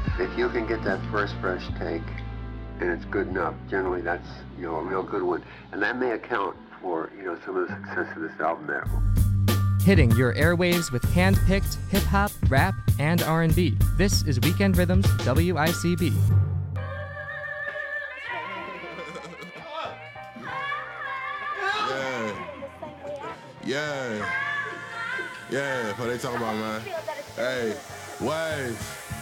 If you can get that first fresh take and it's good enough, generally that's, a real good one. And that may account for, some of the success of this album there. Hitting your airwaves with hand-picked hip-hop, rap, and R&B. This is Weekend Rhythms WICB. Yeah, what they talking about, man? Hey, waves.